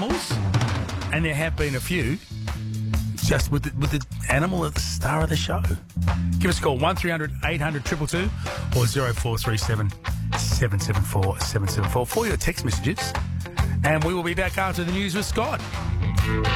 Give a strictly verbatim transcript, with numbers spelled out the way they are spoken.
animals, and there have been a few, just with the, with the animal at the star of the show. Give us a call, one three hundred eight hundred two two two or zero four three seven seven seven four seven seven four for your text messages. And we will be back after the news with Scott.